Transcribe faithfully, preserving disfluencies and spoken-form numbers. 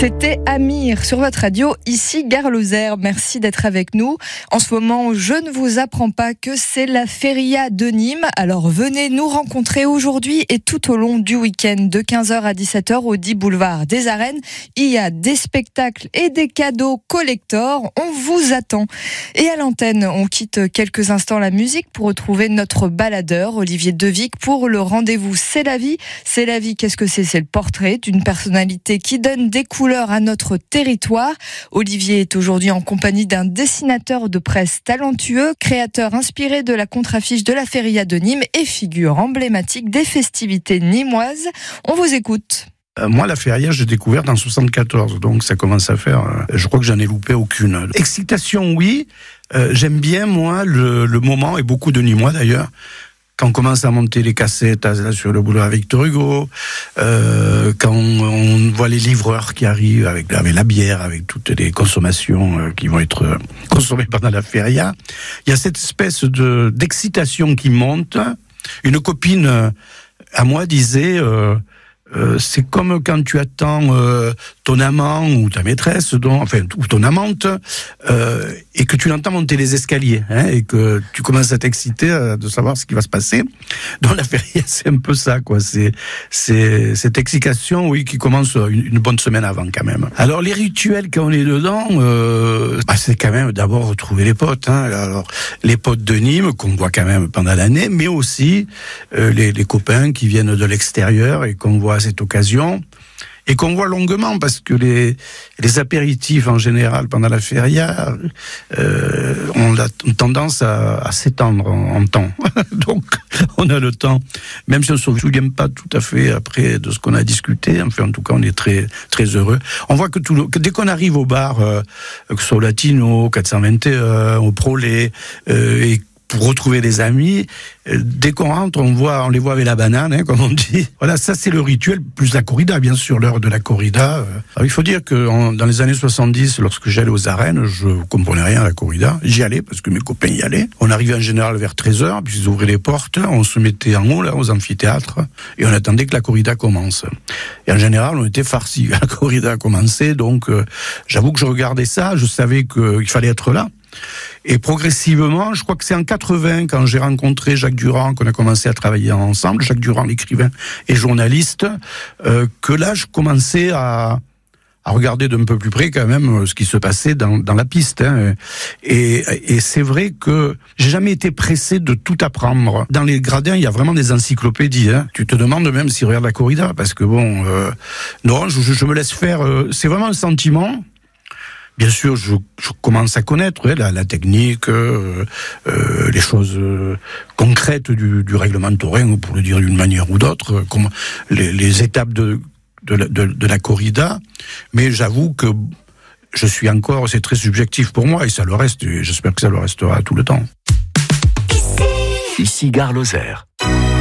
C'était Amir sur votre radio, ici Gare Lozère. Merci d'être avec nous. En ce moment, je ne vous apprends pas que c'est la Feria de Nîmes. Alors venez nous rencontrer aujourd'hui et tout au long du week-end de quinze heures à dix-sept heures au dix boulevard des Arènes. Il y a des spectacles et des cadeaux collector. On vous attend. Et à l'antenne, on quitte quelques instants la musique pour retrouver notre baladeur, Olivier Devic, pour le rendez-vous C'est la vie. C'est la vie, qu'est-ce que c'est ? C'est le portrait d'une personnalité qui donne des couleurs à notre territoire. Olivier est aujourd'hui en compagnie d'un dessinateur de presse talentueux, créateur inspiré de la contre-affiche de la Feria de Nîmes et figure emblématique des festivités nîmoises. On vous écoute. Euh, moi, la Feria, j'ai découvert en soixante-quatorze, donc ça commence à faire... Euh, je crois que j'en ai loupé aucune. Excitation, oui. Euh, j'aime bien, moi, le, le moment, et beaucoup de Nîmois d'ailleurs, quand on commence à monter les cassettes là, sur le boulevard Victor Hugo, euh, quand on, on voit les livreurs qui arrivent avec, avec la bière, avec toutes les consommations euh, qui vont être euh, consommées pendant la feria, il y a cette espèce de d'excitation qui monte. Une copine euh, à moi disait... Euh, Euh, c'est comme quand tu attends euh, ton amant ou ta maîtresse, donc, enfin ou ton amante, euh, et que tu l'entends monter les escaliers, hein, et que tu commences à t'exciter euh, de savoir ce qui va se passer. Dans la feria, c'est un peu ça, quoi. C'est c'est cette excitation, oui, qui commence une, une bonne semaine avant, quand même. Alors les rituels quand on est dedans, euh, bah, c'est quand même d'abord retrouver les potes. Hein. Alors les potes de Nîmes qu'on voit quand même pendant l'année, mais aussi euh, les, les copains qui viennent de l'extérieur et qu'on voit à cette occasion, et qu'on voit longuement, parce que les, les apéritifs en général pendant la feria euh, ont, la, ont tendance à, à s'étendre en, en temps. Donc on a le temps, même si on ne se souvient pas tout à fait après de ce qu'on a discuté, enfin en tout cas on est très, très heureux. On voit que, tout le, que dès qu'on arrive au bar, euh, que ce soit au Latino, quatre cent vingt et un, au Prolet, euh, et pour retrouver des amis, dès qu'on rentre, on voit, on les voit avec la banane, hein, comme on dit. Voilà, ça c'est le rituel, plus la corrida, bien sûr, l'heure de la corrida. Alors, il faut dire que en, dans les années soixante-dix, lorsque j'allais aux arènes, je comprenais rien à la corrida. J'y allais parce que mes copains y allaient. On arrivait en général vers treize heures, puis ils ouvraient les portes, on se mettait en haut, là, aux amphithéâtres, et on attendait que la corrida commence. Et en général, on était farcis. La corrida a commencé, donc euh, j'avoue que je regardais ça, je savais qu'il fallait être là. Et progressivement, je crois que c'est en quatre-vingts, quand j'ai rencontré Jacques Durand, qu'on a commencé à travailler ensemble, Jacques Durand, l'écrivain et journaliste, euh, que là, je commençais à, à regarder d'un peu plus près quand même ce qui se passait dans, dans la piste. Hein. Et, et c'est vrai que j'ai jamais été pressé de tout apprendre. Dans les gradins, il y a vraiment des encyclopédies. Hein. Tu te demandes même s'ils regardent la corrida, parce que bon, euh, non, je, je me laisse faire. Euh, c'est vraiment un sentiment. Bien sûr, je, je commence à connaître ouais, la, la technique, euh, euh, les choses euh, concrètes du, du règlement taurin, pour le dire d'une manière ou d'autre, euh, comme les, les étapes de, de, la, de, de la corrida. Mais j'avoue que je suis encore, c'est très subjectif pour moi, et ça le reste, et j'espère que ça le restera tout le temps. Ici Gare Lozère.